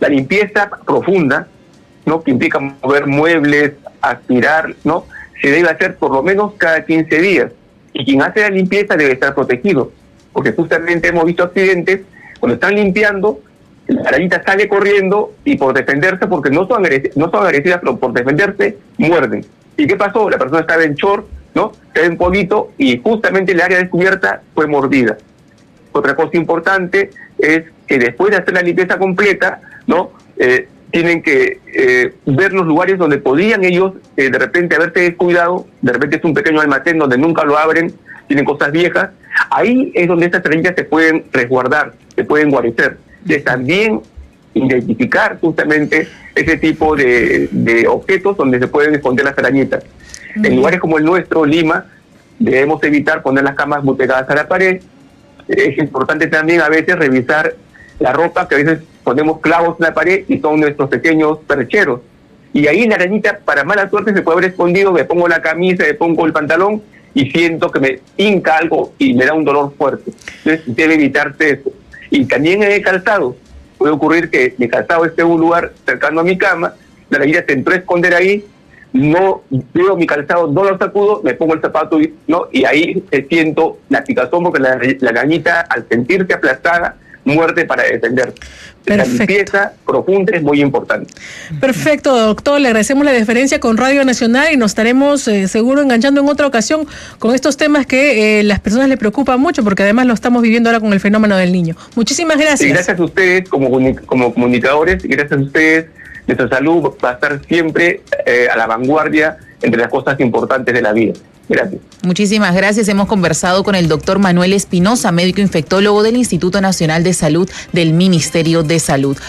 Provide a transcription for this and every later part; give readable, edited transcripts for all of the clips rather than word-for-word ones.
La limpieza profunda, ¿no?, que implica mover muebles, aspirar, ¿no?, se debe hacer por lo menos cada 15 días. Y quien hace la limpieza debe estar protegido, porque justamente hemos visto accidentes, cuando están limpiando, la arañita sale corriendo y por defenderse, porque no son agresivas, pero por defenderse, muerden. ¿Y qué pasó? La persona estaba en short, ¿no?, estaba en polito y justamente el área descubierta fue mordida. Otra cosa importante es que después de hacer la limpieza completa, ¿no?, tienen que ver los lugares donde podían ellos de repente haberse descuidado. De repente es un pequeño almacén donde nunca lo abren, tienen cosas viejas. Ahí es donde estas arañitas se pueden resguardar, se pueden guarecer. De también identificar justamente ese tipo de objetos donde se pueden esconder las arañitas. En lugares como el nuestro, Lima, debemos evitar poner las camas muy pegadas a la pared. Es importante también a veces revisar la ropa, que a veces ponemos clavos en la pared y son nuestros pequeños percheros. Y ahí la arañita, para mala suerte, se puede haber escondido. Me pongo la camisa, me pongo el pantalón y siento que me hinca algo y me da un dolor fuerte. Entonces debe evitarse eso. Y también en el calzado. Puede ocurrir que mi calzado esté en un lugar cercano a mi cama, la arañita se entró a esconder ahí, no veo mi calzado, no lo sacudo, me pongo el zapato, ¿no?, y ahí siento la picazón, porque la arañita, al sentirse aplastada, muerde para defender. La limpieza profunda es muy importante. Perfecto, doctor. Le agradecemos la deferencia con Radio Nacional y nos estaremos seguro enganchando en otra ocasión con estos temas que las personas les preocupan mucho, porque además lo estamos viviendo ahora con el fenómeno del niño. Muchísimas gracias. Y gracias a ustedes como comunicadores, y gracias a ustedes, nuestra salud va a estar siempre a la vanguardia entre las cosas importantes de la vida. Gracias. Muchísimas gracias. Hemos conversado con el doctor Manuel Espinosa, médico infectólogo del Instituto Nacional de Salud del Ministerio de Salud.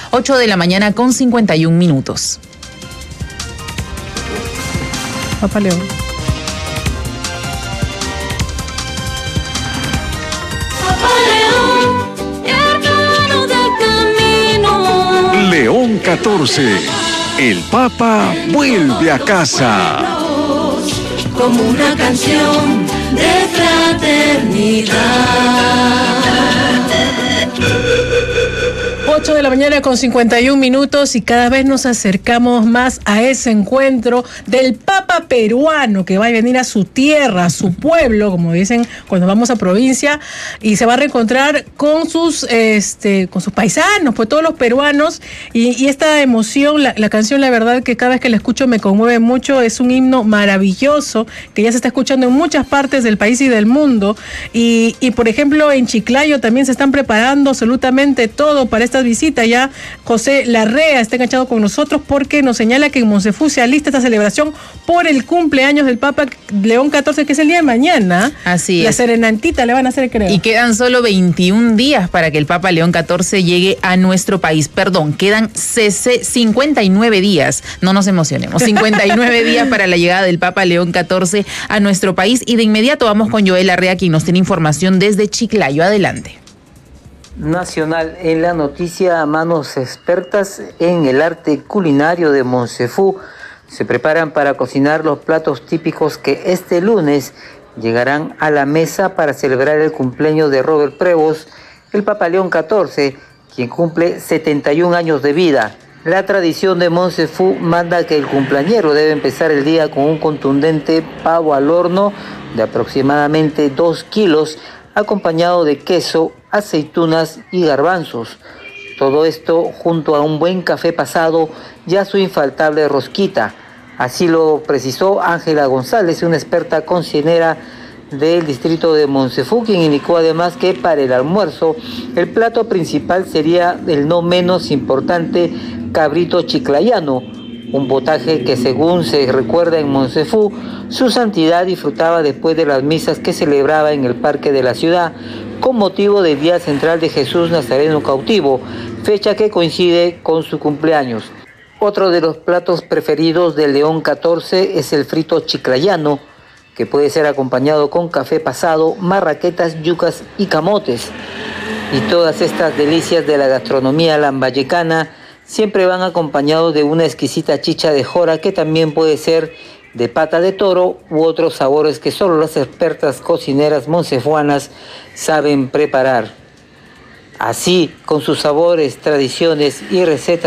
8:51 a.m. Papá León. Papá León, hermano del camino. León 14. El Papa vuelve a casa. Como una canción de fraternidad. 8:51 a.m. y cada vez nos acercamos más a ese encuentro del Papa peruano que va a venir a su tierra, a su pueblo, como dicen cuando vamos a provincia, y se va a reencontrar con sus paisanos, pues todos los peruanos, y esta emoción, la canción, la verdad que cada vez que la escucho me conmueve mucho. Es un himno maravilloso que ya se está escuchando en muchas partes del país y del mundo, y por ejemplo en Chiclayo también se están preparando absolutamente todo para esta visita. Ya José Larrea está enganchado con nosotros porque nos señala que en Monsefú se alista esta celebración por el cumpleaños del Papa León XIV, que es el día de mañana. Así es. La serenantita le van a hacer, creo. Y quedan solo 21 días para que el Papa León XIV llegue a nuestro país. Perdón, quedan 59 días. No nos emocionemos. 59 días para la llegada del Papa León XIV a nuestro país. Y de inmediato vamos con Joel Larrea, quien nos tiene información desde Chiclayo. Adelante. Nacional en la noticia. Manos expertas en el arte culinario de Monsefú se preparan para cocinar los platos típicos que este lunes llegarán a la mesa para celebrar el cumpleaños de Robert Prevost, el Papa León XIV, quien cumple 71 años de vida. La tradición de Monsefú manda que el cumpleañero debe empezar el día con un contundente pavo al horno de aproximadamente 2 kilos, acompañado de queso, aceitunas y garbanzos. Todo esto junto a un buen café pasado y a su infaltable rosquita. Así lo precisó Ángela González, una experta cocinera del distrito de Monsefú, quien indicó además que para el almuerzo el plato principal sería el no menos importante cabrito chiclayano, un potaje que, según se recuerda en Monsefú, su santidad disfrutaba después de las misas que celebraba en el parque de la ciudad con motivo del Día Central de Jesús Nazareno Cautivo, fecha que coincide con su cumpleaños. Otro de los platos preferidos del León XIV es el frito chiclayano, que puede ser acompañado con café pasado, marraquetas, yucas y camotes. Y todas estas delicias de la gastronomía lambayecana siempre van acompañados de una exquisita chicha de jora, que también puede ser de pata de toro u otros sabores que solo las expertas cocineras monsefuanas saben preparar. Así, con sus sabores, tradiciones y recetas